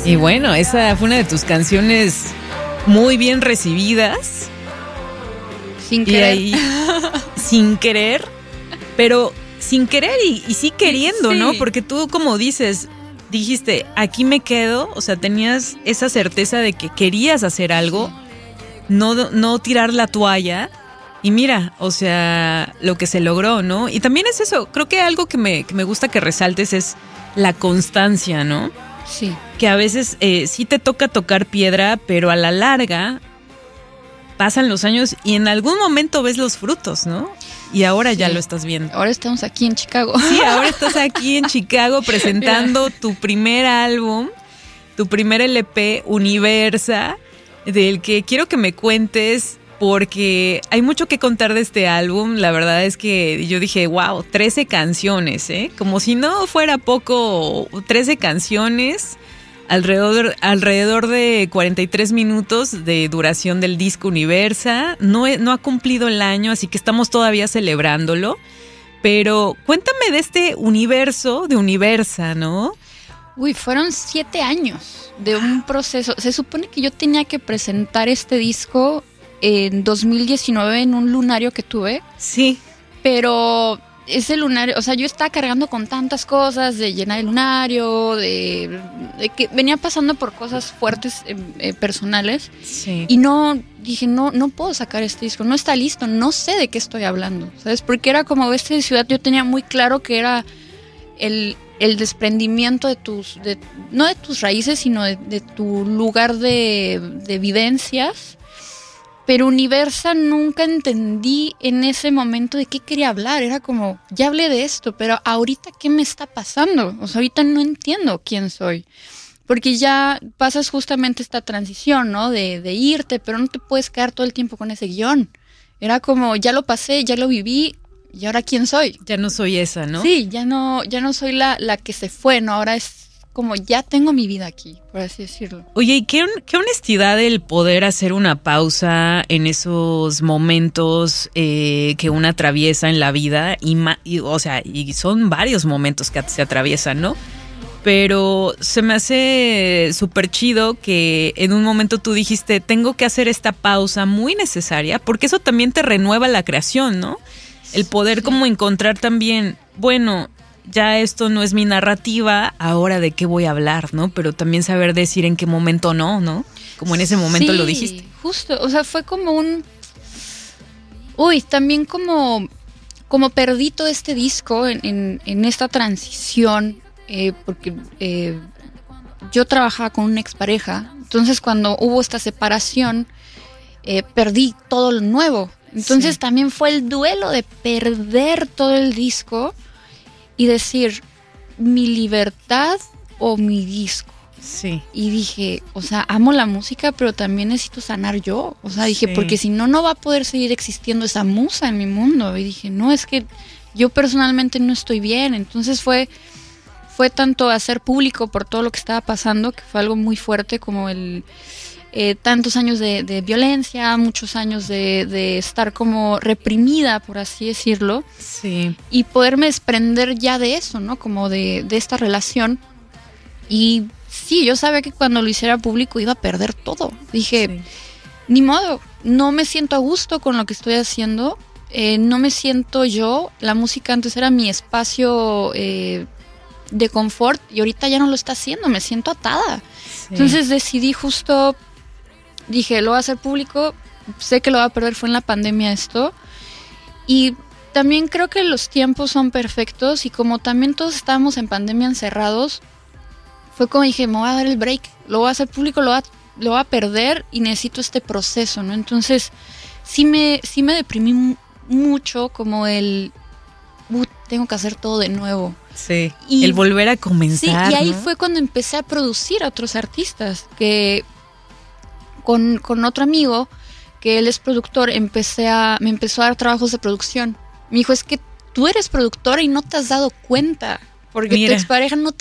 Y bueno, esa fue una de tus canciones muy bien recibidas. Sin querer. Y ahí, sin querer, pero sin querer y sí queriendo, sí. ¿No? Porque tú, como dijiste, aquí me quedo, o sea, tenías esa certeza de que querías hacer algo, sí. no tirar la toalla. Y mira, o sea, lo que se logró, ¿no? Y también es eso, creo que algo que me gusta que resaltes es la constancia, ¿no? Sí. Que a veces sí te toca tocar piedra, pero a la larga pasan los años y en algún momento ves los frutos, ¿no? Y ahora sí. Ya lo estás viendo. Ahora estamos aquí en Chicago. Sí, ahora estás aquí en Chicago presentando tu primer álbum, tu primer LP, Universa, del que quiero que me cuentes porque hay mucho que contar de este álbum. La verdad es que yo dije, wow, 13 canciones, ¿eh? Como si no fuera poco, 13 canciones, alrededor de 43 minutos de duración del disco Universa. No ha cumplido el año, así que estamos todavía celebrándolo. Pero cuéntame de este universo de Universa, ¿no? Uy, fueron 7 años de un proceso. Se supone que yo tenía que presentar este disco en 2019 en un lunario que tuve. Sí. Pero ese lunario, o sea, yo estaba cargando con tantas cosas de llenar el lunario, de que venía pasando por cosas fuertes personales. Sí. Y dije, no puedo sacar este disco, no está listo, no sé de qué estoy hablando, ¿sabes? Porque era como Bestia de Ciudad, yo tenía muy claro que era el desprendimiento no de tus raíces, sino de tu lugar de vivencias. Pero Universa nunca entendí en ese momento de qué quería hablar. Era como, ya hablé de esto, pero ahorita ¿qué me está pasando? O sea, ahorita no entiendo quién soy. Porque ya pasas justamente esta transición, ¿no? De irte, pero no te puedes quedar todo el tiempo con ese guión. Era como, ya lo pasé, ya lo viví, ¿y ahora quién soy? Ya no soy esa, ¿no? Sí, ya no soy la que se fue, ¿no? Ahora es como ya tengo mi vida aquí, por así decirlo. Oye, y qué honestidad el poder hacer una pausa en esos momentos que uno atraviesa en la vida, y son varios momentos que se atraviesan, ¿no? Pero se me hace súper chido que en un momento tú dijiste, tengo que hacer esta pausa muy necesaria, porque eso también te renueva la creación, ¿no? El poder como encontrar también, bueno, ya esto no es mi narrativa, ahora de qué voy a hablar, ¿no? Pero también saber decir en qué momento no, como en ese momento lo dijiste. Justo, o sea, fue como también como perdí todo este disco en esta transición, porque yo trabajaba con una expareja, entonces cuando hubo esta separación, perdí todo lo nuevo. Entonces también fue el duelo de perder todo el disco y decir, mi libertad o mi disco. Sí. Y dije, o sea, amo la música, pero también necesito sanar yo. O sea, dije, porque si no va a poder seguir existiendo esa musa en mi mundo. Y dije, no, es que yo personalmente no estoy bien. Entonces fue tanto hacer público por todo lo que estaba pasando, que fue algo muy fuerte, como tantos años de violencia, muchos años de estar como reprimida, por así decirlo. Sí. Y poderme desprender ya de eso, ¿no? Como de esta relación. Y sí, yo sabía que cuando lo hiciera público iba a perder todo. Dije, ni modo, no me siento a gusto con lo que estoy haciendo. No me siento yo. La música antes era mi espacio de confort y ahorita ya no lo está haciendo. Me siento atada. Sí. Entonces decidí dije, lo voy a hacer público, sé que lo voy a perder, fue en la pandemia esto, y también creo que los tiempos son perfectos, y como también todos estábamos en pandemia encerrados, fue como dije, me voy a dar el break, lo voy a hacer público, lo voy a perder, y necesito este proceso, ¿no? Entonces, sí me deprimí mucho, como tengo que hacer todo de nuevo. Sí, el volver a comenzar, sí, y ahí ¿no? fue cuando empecé a producir a otros artistas, que con otro amigo, que él es productor, me empezó a dar trabajos de producción. Me dijo, es que tú eres productora y no te has dado cuenta, porque tu expareja no te